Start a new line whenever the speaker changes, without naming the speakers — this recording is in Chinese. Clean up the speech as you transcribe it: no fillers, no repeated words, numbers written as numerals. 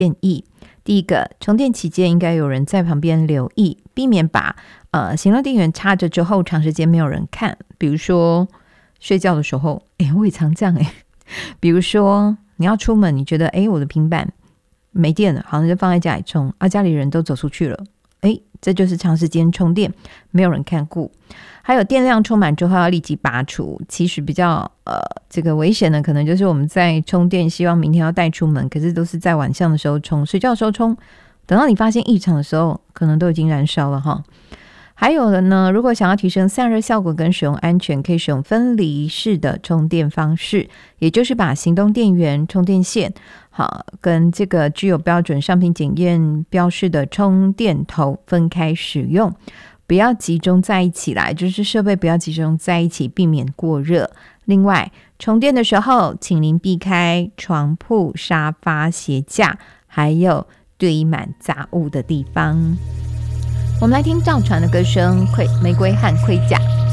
建议。第一个，充电期间应该有人在旁边留意，避免把行动电源插着之后长时间没有人看。比如说睡觉的时候，我也常这样比如说你要出门，你觉得我的平板没电了，好像就放在家里充，家里人都走出去了，这就是长时间充电没有人看顾。还有电量充满之后要立即拔除，其实比较这个危险的可能就是我们在充电希望明天要带出门，可是都是在晚上的时候充，睡觉的时候充，等到你发现异常的时候可能都已经燃烧了哈。还有的呢，如果想要提升散热效果跟使用安全，可以使用分离式的充电方式，也就是把行动电源、充电线跟这个具有标准商品检验标示的充电头分开使用，不要集中在一起来，就是设备不要集中在一起，避免过热。另外，充电的时候请您避开床铺、沙发、鞋架，还有堆满杂物的地方。我们来听赵传的歌声《玫瑰和盔甲》。